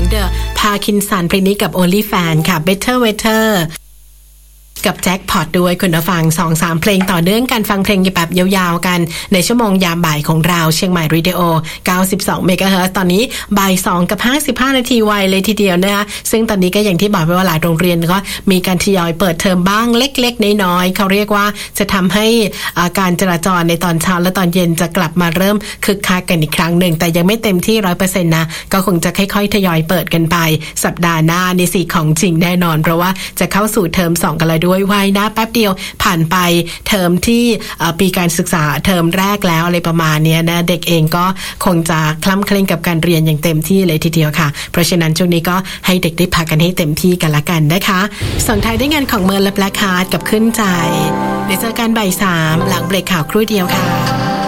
The Parkinson เพลงนี้กับ Only Fan ค่ะ Better Weatherกับแจ็คพอตด้วยคุณผู้ฟัง 2-3 เพลงต่อเนื่องกันฟังเพลงแบบยาวๆกันในชั่วโมงยามบ่ายของเราเชียงใหม่เรดิโอ92เมกะเฮิรตซ์ตอนนี้บ่าย2กับ55นาทีไวเลยทีเดียวนะคะซึ่งตอนนี้ก็อย่างที่บอกไปว่าหลายโรงเรียนก็มีการทยอยเปิดเทอมบ้างเล็กๆน้อยๆเขาเรียกว่าจะทำให้การจราจรในตอนเช้าและตอนเย็นจะกลับมาเริ่มคึกคักกันอีกครั้งหนึ่งแต่ยังไม่เต็มที่ 100% นะก็คงจะค่อยๆทยอยเปิดกันไปสัปดาห์หน้านี่สิของจริงแน่นอนเพราะว่าจะเข้าสู่เทอม2กันแล้วด้วยไว้นะแป๊บเดียวผ่านไปเทอมที่ปีการศึกษาเทอมแรกแล้วอะไรประมาณนี้นะเด็กเองก็คงจะคล่ำเคร่งกับการเรียนอย่างเต็มที่เลยทีเดียวค่ะเพราะฉะนั้นช่วงนี้ก็ให้เด็กได้พักกันให้เต็มที่กันละกันนะคะส่งท้ายด้วยงานของเมิร์ลและแบล็คฮาร์ทกับขึ้นใจเดี๋ยวเจอกันบ่าย 3หลังเบรกข่าวครู่เดียวค่ะ